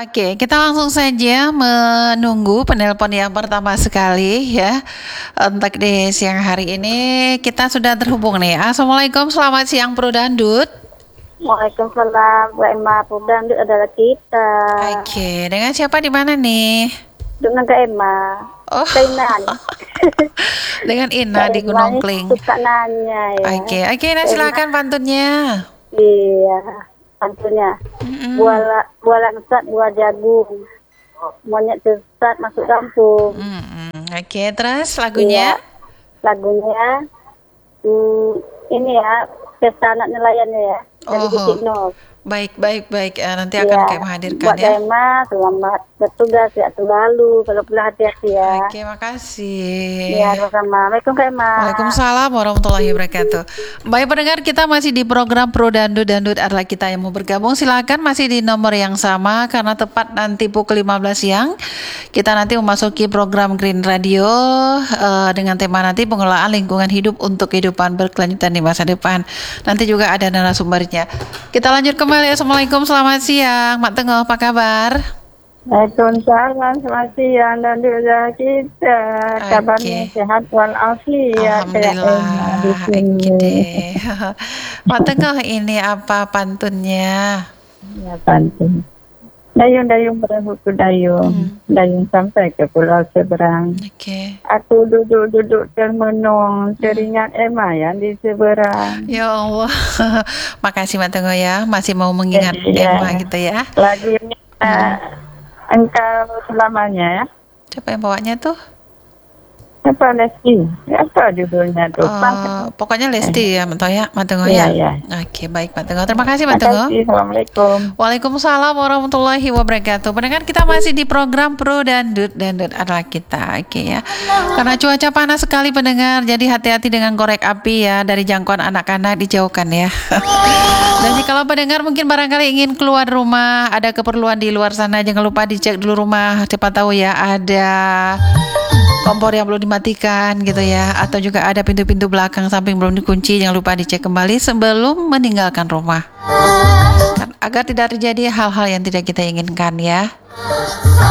Oke, kita langsung saja menunggu penelpon yang pertama sekali ya. Untuk di siang hari ini kita sudah terhubung nih. Assalamualaikum, selamat siang Bro Dandut. Waalaikumsalam, Bu Emma. Pudan adalah kita. Oke, dengan siapa di mana nih? Dengan Kak Emma. Oh, Kainan. dengan Ina di Kak Gunung Emma ini Kling. suka nanya ya. Oke, nah silakan pantunnya. Iya, tentunya. Buala ngesat, buah jagung. Monyet sesat masuk kampung. Oke, terus lagunya? Iya. Lagunya ini ya, pesta anak nelayannya ya. Dari Titik Nol. Baik. Nanti akan kayak menghadirkan buat ya. Emma, selamat bertugas ya selalu. Kalau pulang hati-hati ya. Oke, makasih. Ya, sama. Waalaikumsalam, Kak Emma. Waalaikumsalam warahmatullahi wabarakatuh. Baik pendengar, kita masih di program Pro Dandut adalah kita yang mau bergabung. Silakan masih di nomor yang sama karena tepat nanti pukul 15 siang kita nanti memasuki program Green Radio dengan tema nanti pengelolaan lingkungan hidup untuk kehidupan berkelanjutan di masa depan. Nanti juga ada narasumbernya. Kita lanjut kembali. Assalamualaikum, selamat siang Mak Tengah, apa kabar? Waalaikumsalam, selamat siang dan juga kita kabarnya sehat walafiat. Alhamdulillah. Oke. Mak Tengah, ini apa pantunnya? Ya, pantun. Dayung-dayung berhutu dayung, dayung sampai ke pulau seberang. Oke. Aku duduk termenung, teringat Emma yang di seberang. Ya Allah, makasih Mak Tengah ya, masih mau mengingat Emma gitu ya. Lagunya engkau selamanya ya. Siapa yang bawanya tuh? Apa Lesti? Apa judulnya tuh? Pokoknya Lesti ya, Mak Tengah ya. Iya. Oke, baik Mak Tengah. Terima kasih Mak Tengah. Assalamualaikum. Waalaikumsalam warahmatullahi wabarakatuh. Pendengar, kita masih di program Pro Dandut adalah kita. Oke ya. Karena cuaca panas sekali pendengar, jadi hati-hati dengan korek api ya, dari jangkauan anak-anak dijauhkan ya. Dan jika pendengar mungkin barangkali ingin keluar rumah, ada keperluan di luar sana, jangan lupa dicek dulu rumah, cepat tahu ya ada kompor yang belum dimatikan gitu ya, atau juga ada pintu-pintu belakang samping belum dikunci, jangan lupa dicek kembali sebelum meninggalkan rumah agar tidak terjadi hal-hal yang tidak kita inginkan ya.